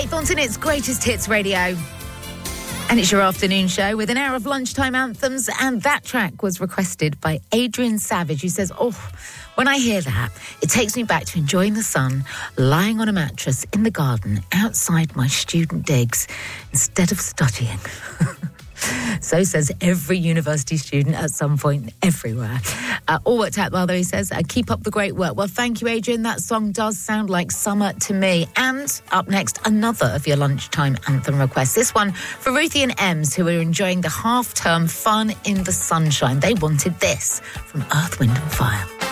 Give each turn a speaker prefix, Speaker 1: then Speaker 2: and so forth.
Speaker 1: Kate Thornton, it's Greatest Hits Radio. And it's your afternoon show with an hour of lunchtime anthems. And that track was requested by Adrian Savage, who says, when I hear that, it takes me back to enjoying the sun, lying on a mattress in the garden outside my student digs instead of studying. So says every university student at some point everywhere. All worked out well, though, he says. Keep up the great work. Well, thank you, Adrian. That song does sound like summer to me. And up next, another of your lunchtime anthem requests. This one for Ruthie and Ems, who are enjoying the half-term fun in the sunshine. They wanted this from Earth, Wind and Fire.